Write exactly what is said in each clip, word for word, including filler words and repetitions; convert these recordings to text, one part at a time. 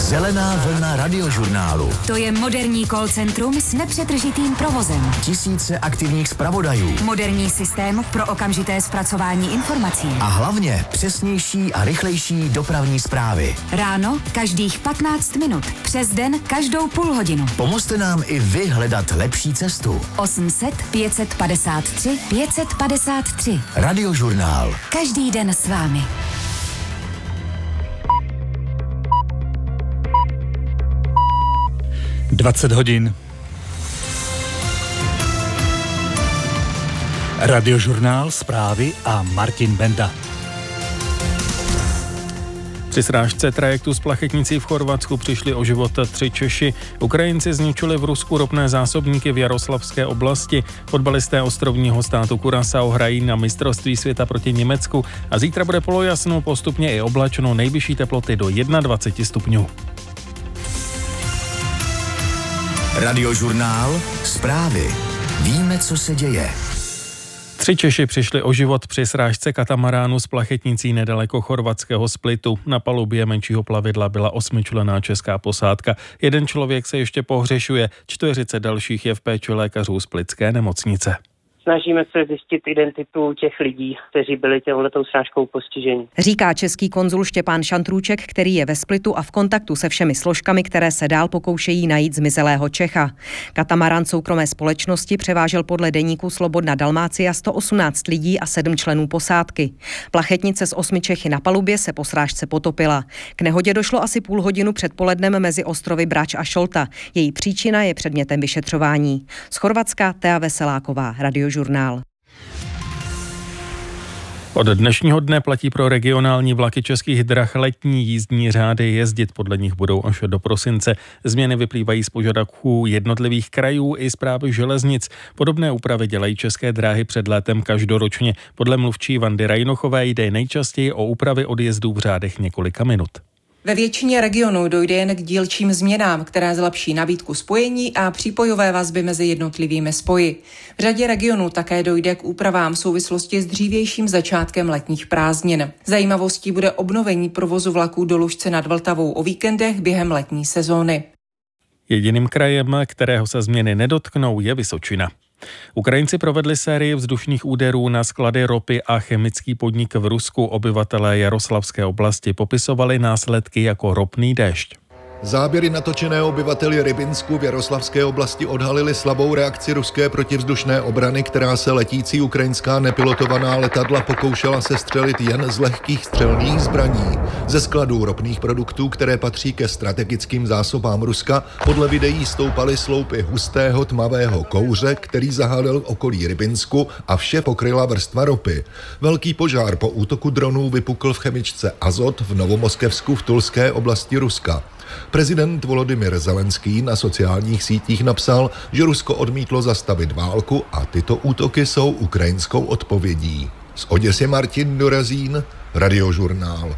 Zelená vlna radiožurnálu. To je moderní call centrum s nepřetržitým provozem. Tisíce aktivních zpravodajů. Moderní systém pro okamžité zpracování informací. A hlavně přesnější a rychlejší dopravní zprávy. Ráno každých patnáct minut. Přes den každou půl hodinu. Pomozte nám i vy hledat lepší cestu. osm set pět set padesát tři pět set padesát tři. Radiožurnál. Každý den s vámi. dvacet hodin. Radiožurnál, zprávy a Martin Benda. Při srážce trajektu s plachetnicí v Chorvatsku přišli o život tři Češi. Ukrajinci zničili v Rusku ropné zásobníky v Jaroslavské oblasti. Fotbalisté ostrovního státu Curaçao hrají na mistrovství světa proti Německu a zítra bude polojasno, postupně i oblačno, nejvyšší teploty do dvacet jedna stupňů. Radiožurnál, zprávy. Víme, co se děje. Tři Češi přišli o život při srážce katamaránu s plachetnicí nedaleko chorvatského Splitu. Na palubě menšího plavidla byla osmičlenná česká posádka. Jeden člověk se ještě pohřešuje, čtyřicet dalších je v péči lékařů splitské nemocnice. Snažíme se zjistit identitu těch lidí, kteří byli těmhletou srážkou postiženi. Říká český konzul Štěpán Šantrůček, který je ve Splitu a v kontaktu se všemi složkami, které se dál pokoušejí najít zmizelého Čecha. Katamarán soukromé společnosti převážel podle deníku Slobodna Dalmácia sto osmnáct lidí a sedm členů posádky. Plachetnice s osmi Čechy na palubě se po srážce potopila. K nehodě došlo asi půl hodinu před polednem mezi ostrovy Brač a Šolta. Její příčina je předmětem vyšetřování. Z Chorvatska Tea Veseláková, Radiožurnál. Od dnešního dne platí pro regionální vlaky Českých drah letní jízdní řády, jezdit podle nich budou až do prosince. Změny vyplývají z požadavků jednotlivých krajů i správy železnic. Podobné úpravy dělají České dráhy před létem každoročně. Podle mluvčí Vandy Rajnochové jde nejčastěji o úpravy odjezdů v řádech několika minut. Ve většině regionů dojde jen k dílčím změnám, které zlepší nabídku spojení a přípojové vazby mezi jednotlivými spoji. V řadě regionů také dojde k úpravám v souvislosti s dřívějším začátkem letních prázdnin. Zajímavostí bude obnovení provozu vlaků do Lužce nad Vltavou o víkendech během letní sezóny. Jediným krajem, kterého se změny nedotknou, je Vysočina. Ukrajinci provedli sérii vzdušných úderů na sklady ropy a chemický podnik v Rusku. Obyvatelé Jaroslavské oblasti popisovali následky jako ropný déšť. Záběry natočené obyvateli Rybinsku v Jaroslavské oblasti odhalily slabou reakci ruské protivzdušné obrany, která se letící ukrajinská nepilotovaná letadla pokoušela sestřelit jen z lehkých střelných zbraní. Ze skladů ropných produktů, které patří ke strategickým zásobám Ruska, podle videí stoupaly sloupy hustého tmavého kouře, který zahalil okolí Rybinsku a vše pokryla vrstva ropy. Velký požár po útoku dronů vypukl v chemičce Azot v Novomoskevsku v Tulské oblasti Ruska. Prezident Volodymyr Zelenský na sociálních sítích napsal, že Rusko odmítlo zastavit válku a tyto útoky jsou ukrajinskou odpovědí. Z Oděsy Martin Dorazín, Radiožurnál.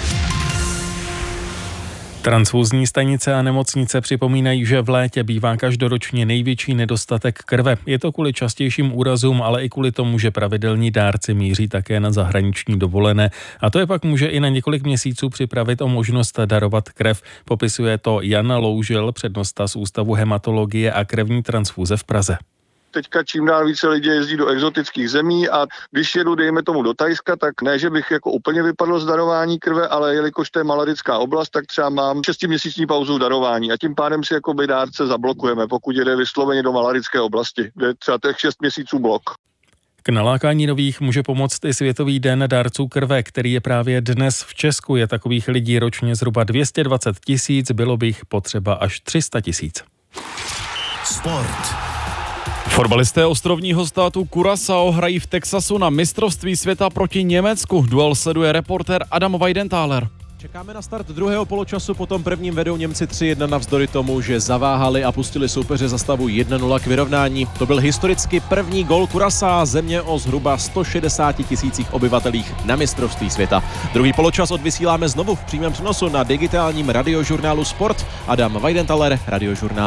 Transfuzní stanice a nemocnice připomínají, že v létě bývá každoročně největší nedostatek krve. Je to kvůli častějším úrazům, ale i kvůli tomu, že pravidelní dárci míří také na zahraniční dovolené. A to je pak může i na několik měsíců připravit o možnost darovat krev. Popisuje to Jan Loužil, přednosta z Ústavu hematologie a krevní transfuze v Praze. Teďka čím dál více lidí jezdí do exotických zemí a když jedu, dejme tomu do Thajska, tak ne, že bych jako úplně vypadl z darování krve, ale jelikož to je malarická oblast, tak třeba mám šestiměsíční pauzu darování a tím pádem si jako by dárce zablokujeme, pokud jede vysloveně do malarické oblasti, kde je třeba těch šest měsíců blok. K nalákání nových může pomoct i Světový den dárců krve, který je právě dnes. V Česku. Je takových lidí ročně zhruba dvě stě dvacet tisíc, bylo by jich potřeba až tři sta tisíc. Sport. Fotbalisté ostrovního státu Curaçao hrají v Texasu na mistrovství světa proti Německu. Duel sleduje reportér Adam Weidenthaler. Čekáme na start druhého poločasu, po tom prvním vedou Němci tři jedna navzdory tomu, že zaváhali a pustili soupeře za stavu jedna nula k vyrovnání. To byl historicky první gól Curaçao, země o zhruba sto šedesáti tisících obyvatelích na mistrovství světa. Druhý poločas odvysíláme znovu v přímém přenosu na digitálním radiožurnálu Sport. Adam Weidenthaler, Radiožurnál.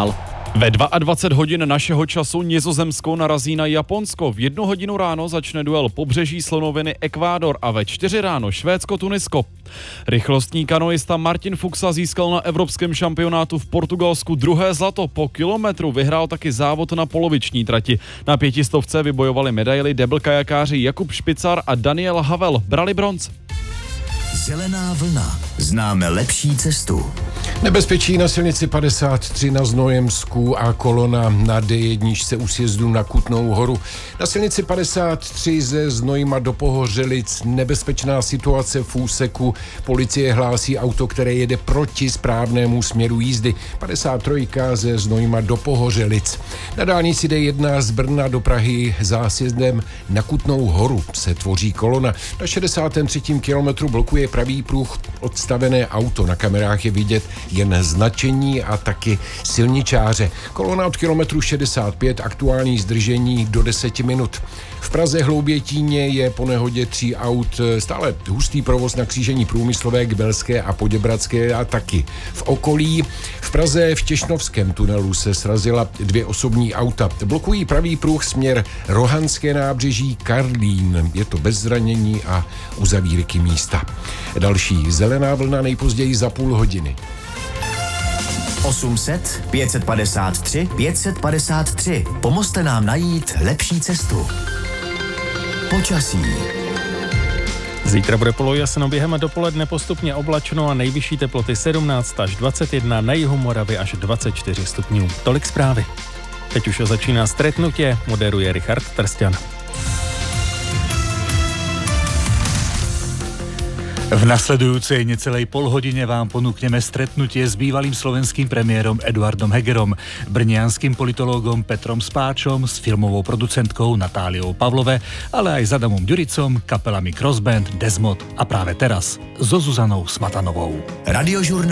Ve dvacet dva hodin našeho času Nizozemsko narazí na Japonsko. V jednu hodinu ráno začne duel Pobřeží slonoviny Ekvádor a ve čtyři ráno Švédsko-Tunisko. Rychlostní kanoista Martin Fuxa získal na evropském šampionátu v Portugalsku druhé zlato. Po kilometru vyhrál taky závod na poloviční trati. Na pětistovce vybojovali medaili deblkajakáři Jakub Špicar a Daniel Havel. Brali bronz. Zelená vlna. Známe lepší cestu. Nebezpečí na silnici padesát tři na Znojemsku a kolona na D jedna u sjezdu na Kutnou Horu. Na silnici padesát tři ze Znojma do Pohořelic nebezpečná situace v úseku. Policie hlásí auto, které jede proti správnému směru jízdy. padesát tři ze Znojma do Pohořelic. Na dálnici D jedna z Brna do Prahy za sjezdem na Kutnou Horu se tvoří kolona. Na šedesátém třetím kilometru blokuje pravý pruh odstavené auto. Na kamerách je vidět jen značení a taky silničáře. Kolona od kilometru šedesát pět, aktuální zdržení do deseti minut. V Praze Hloubětíně je po nehodě tří aut stále hustý provoz na křížení Průmyslové, Kbelské a Poděbradské a taky v okolí. V Praze v Těšnovském tunelu se srazila dvě osobní auta. Blokují pravý pruh směr Rohanské nábřeží Karlín. Je to bez zranění a uzavírky místa. Další zelená vlna nejpozději za půl hodiny. osm set, pět set padesát tři, pět set padesát tři. Pomozte nám najít lepší cestu. Počasí. Zítra bude polojasno, během dopoledne postupně oblačno a nejvyšší teploty sedmnáct až dvacet jedna, na jihu Moravy až dvacet čtyři stupňů. Tolik zprávy. Teď už začíná stretnutě, moderuje Richard Trsťan. V nasledujúcej necelej polhodine vám ponúkneme stretnutie s bývalým slovenským premiérom Eduardom Hegerom, brnianským politológom Petrom Spáčom, s filmovou producentkou Natáliou Pavlové, ale aj s Adamom Ďuricom, kapelami Crossband, Desmod a práve teraz so Zuzanou Smatanovou. Radiožurnál